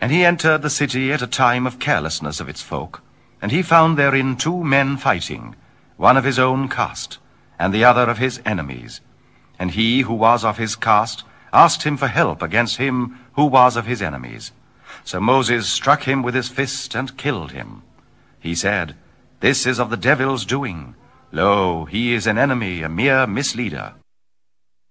And he entered the city at a time of carelessness of its folk, and he found therein 2 men fighting, one of his own caste, and the other of his enemies. And he who was of his caste asked him for help against him who was of his enemies. So Moses struck him with his fist and killed him. He said, This is of the devil's doing. Lo, he is an enemy, a mere misleader.